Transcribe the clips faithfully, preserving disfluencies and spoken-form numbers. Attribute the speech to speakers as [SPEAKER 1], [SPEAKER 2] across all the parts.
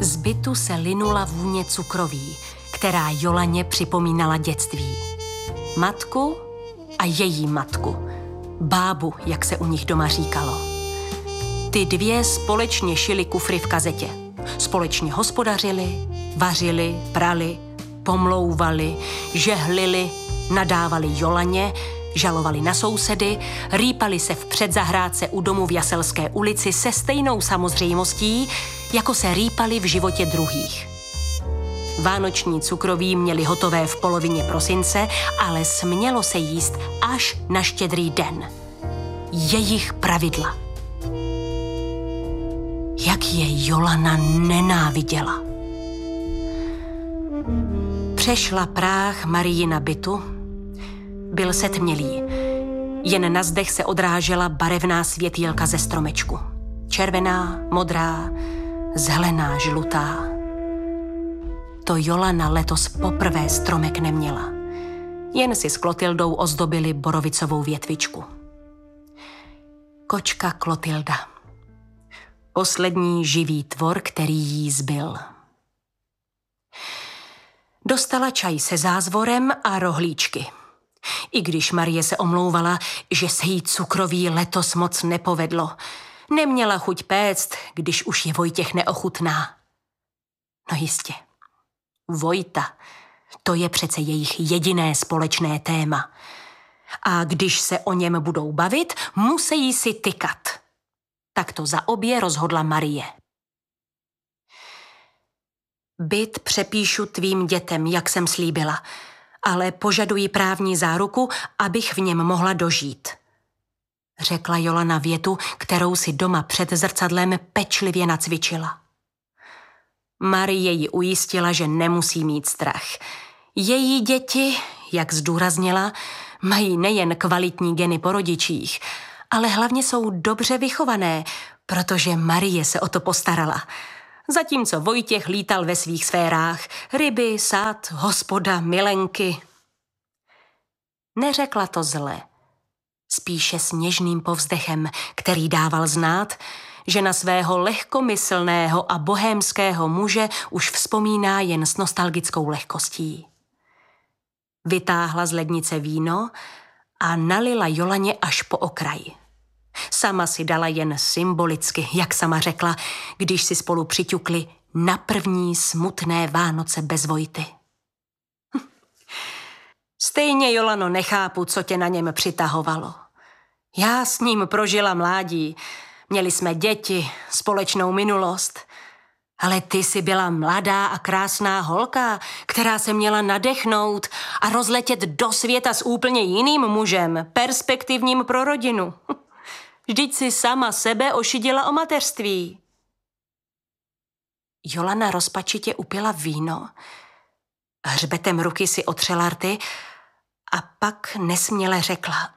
[SPEAKER 1] Z bytu se linula vůně cukroví, která Jolaně připomínala dětství. Matku a její matku. Bábu, jak se u nich doma říkalo. Ty dvě společně šily kufry v kazetě. Společně hospodařili, vařili, prali, pomlouvali, žehlili, nadávali Jolaně, žalovali na sousedy, rýpali se v předzahrádce u domu v Jaselské ulici se stejnou samozřejmostí, jako se rýpali v životě druhých. Vánoční cukroví měli hotové v polovině prosince, ale smělo se jíst až na Štědrý den. Jejich pravidla. Jak je Jolana nenáviděla. Přešla práh Marijina bytu. Byl setmělý. Jen na zdech se odrážela barevná světýlka ze stromečku. Červená, modrá, zelená, žlutá. To Jolana letos poprvé stromek neměla. Jen si s Klotildou ozdobili borovicovou větvičku. Kočka Klotilda. Poslední živý tvor, který jí zbyl. Dostala čaj se zázvorem a rohlíčky. I když Marie se omlouvala, že se jí cukroví letos moc nepovedlo. Neměla chuť péct, když už je Vojtěch neochutná. No jistě. Vojta, to je přece jejich jediné společné téma. A když se o něm budou bavit, musí si tykat. Tak to za obě rozhodla Marie. Byt přepíšu tvým dětem, jak jsem slíbila, ale požaduji právní záruku, abych v něm mohla dožít. Řekla Jolana větu, kterou si doma před zrcadlem pečlivě nacvičila. Marie ji ujistila, že nemusí mít strach. Její děti, jak zdůraznila, mají nejen kvalitní geny po rodičích, ale hlavně jsou dobře vychované, protože Marie se o to postarala. Zatímco Vojtěch lítal ve svých sférách. Ryby, sád, hospoda, milenky. Neřekla to zle. Spíše s něžným povzdechem, který dával znát, že na svého lehkomyslného a bohémského muže už vzpomíná jen s nostalgickou lehkostí. Vytáhla z lednice víno a nalila Jolaně až po okraj. Sama si dala jen symbolicky, jak sama řekla, když si spolu přiťukli na první smutné Vánoce bez Vojty. Hm. Stejně, Jolano, nechápu, co tě na něm přitahovalo. Já s ním prožila mládí. Měli jsme děti, společnou minulost. Ale ty jsi byla mladá a krásná holka, která se měla nadechnout a rozletět do světa s úplně jiným mužem, perspektivním pro rodinu. Vždyť si sama sebe ošidila o mateřství. Jolana rozpačitě upila víno, hřbetem ruky si otřela rty a pak nesměle řekla.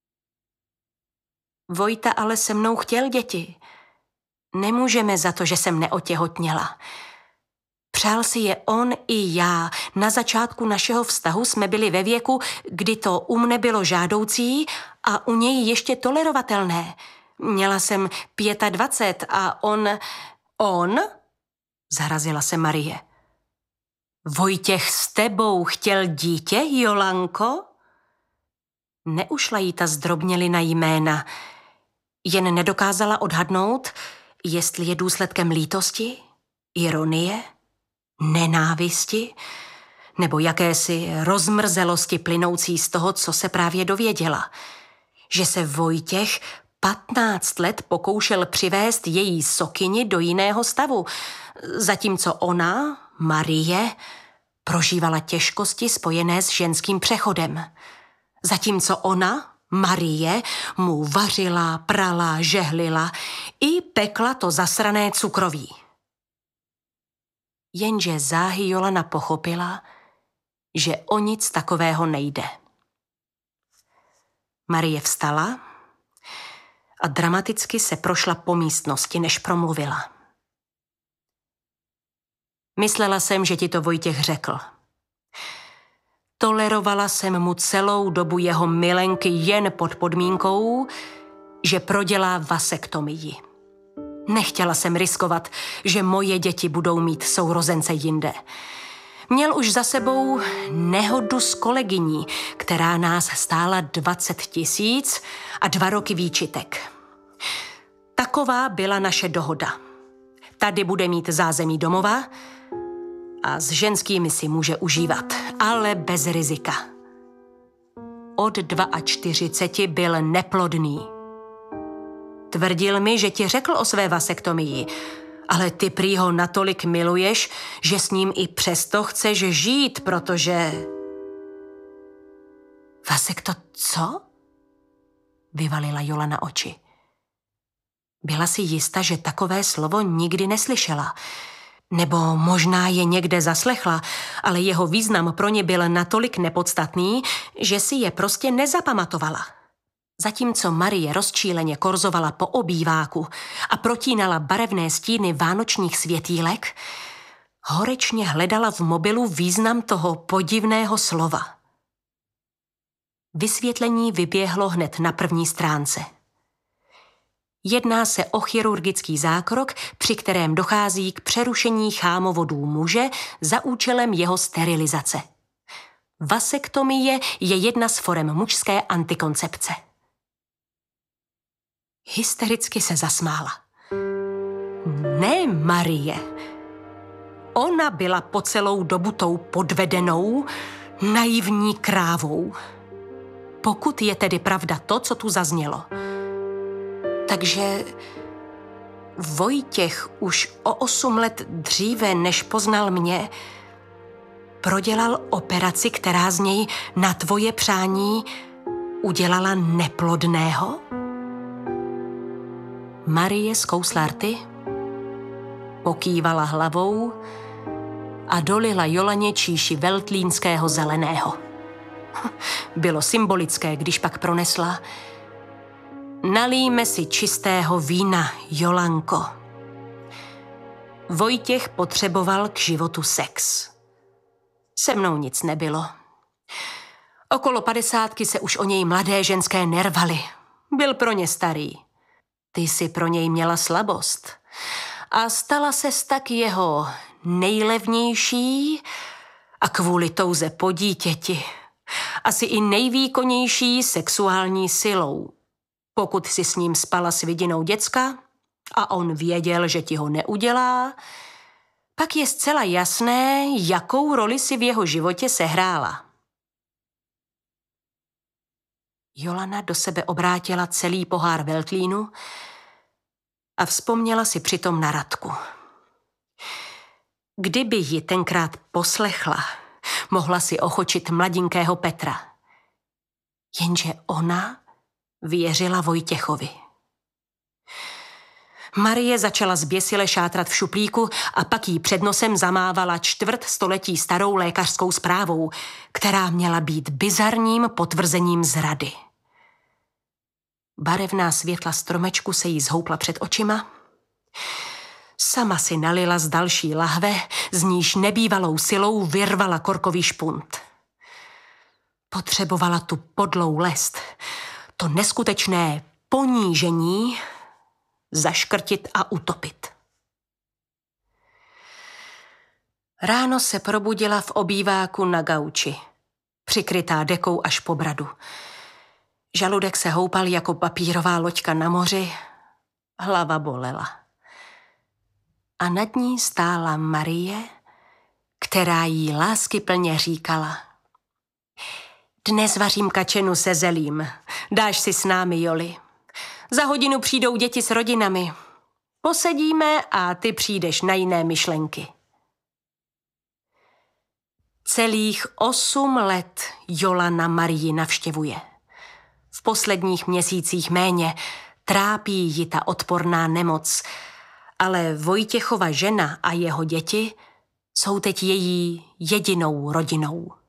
[SPEAKER 1] Vojta ale se mnou chtěl děti. Nemůžeme za to, že jsem neotěhotněla. Přál si je on i já. Na začátku našeho vztahu jsme byli ve věku, kdy to u mne bylo žádoucí a u něj ještě tolerovatelné. Měla jsem dvacet pět a on... On? Zarazila se Marie. Vojtěch s tebou chtěl dítě, Jolanko? Neušla jí ta zdrobnělina jména. Jen nedokázala odhadnout, jestli je důsledkem lítosti, ironie, nenávisti nebo jakési rozmrzelosti plynoucí z toho, co se právě dověděla. Že se Vojtěch patnáct let pokoušel přivést její sokyni do jiného stavu, zatímco ona, Marie, prožívala těžkosti spojené s ženským přechodem. Zatímco ona, Marie, mu vařila, prala, žehlila i pekla to zasrané cukroví. Jenže záhy Jolana pochopila, že o nic takového nejde. Marie vstala a dramaticky se prošla po místnosti, než promluvila. Myslela jsem, že ti to Vojtěch řekl. Tolerovala jsem mu celou dobu jeho milenky jen pod podmínkou, že prodělá vasektomii. Nechtěla jsem riskovat, že moje děti budou mít sourozence jinde. Měl už za sebou nehodu s kolegyní, která nás stála dvacet tisíc a dva roky výčitek. Taková byla naše dohoda. Tady bude mít zázemí domova a s ženskými si může užívat, ale bez rizika. Od čtyřiceti dva byl neplodný. Tvrdil mi, že ti řekl o své vasektomii, ale ty prý ho natolik miluješ, že s ním i přesto chceš žít, protože... Vasekto co? Vyvalila Jolana oči. Byla si jista, že takové slovo nikdy neslyšela. Nebo možná je někde zaslechla, ale jeho význam pro ně byl natolik nepodstatný, že si je prostě nezapamatovala. Zatímco Marie rozčíleně korzovala po obýváku a protínala barevné stíny vánočních světýlek, horečně hledala v mobilu význam toho podivného slova. Vysvětlení vyběhlo hned na první stránce. Jedná se o chirurgický zákrok, při kterém dochází k přerušení chámovodů muže za účelem jeho sterilizace. Vasektomie je jedna z forem mužské antikoncepce. Hystericky se zasmála. Ne, Marie. Ona byla po celou dobu tou podvedenou, naivní krávou. Pokud je tedy pravda to, co tu zaznělo. Takže Vojtěch už o osm let dříve, než poznal mě, prodělal operaci, která z něj na tvoje přání udělala neplodného? Marie zkousla rty, pokývala hlavou a dolila Jolaně číši veltlínského zeleného. Bylo symbolické, když pak pronesla: Nalíme si čistého vína, Jolanko. Vojtěch potřeboval k životu sex. Se mnou nic nebylo. Okolo padesátky se už o něj mladé ženské nervaly. Byl pro ně starý. Ty si pro něj měla slabost. A stala ses tak jeho nejlevnější a kvůli touze po dítěti asi i nejvýkonnější sexuální silou. Pokud si s ním spala s vidinou děcka a on věděl, že ti ho neudělá, pak je zcela jasné, jakou roli si v jeho životě sehrála. Jolana do sebe obrátila celý pohár veltlínu a vzpomněla si přitom na Radku. Kdyby ji tenkrát poslechla, mohla si ochočit mladinkého Petra. Jenže ona věřila Vojtěchovi. Marie začala zběsile šátrat v šuplíku a pak jí před nosem zamávala čtvrt století starou lékařskou zprávou, která měla být bizarním potvrzením zrady. Barevná světla stromečku se jí zhoupla před očima. Sama si nalila z další lahve, z níž nebývalou silou vyrvala korkový špunt. Potřebovala tu podlou lest, to neskutečné ponížení zaškrtit a utopit. Ráno se probudila v obýváku na gauči, přikrytá dekou až po bradu. Žaludek se houpal jako papírová loďka na moři, hlava bolela. A nad ní stála Marie, která jí láskyplně říkala: Dnes vařím kačenu se zelím, dáš si s námi, Joli. Za hodinu přijdou děti s rodinami. Posedíme a ty přijdeš na jiné myšlenky. Celých osm let Jolana Marii navštěvuje. V posledních měsících méně, trápí ji ta odporná nemoc, ale Vojtěchova žena a jeho děti jsou teď její jedinou rodinou.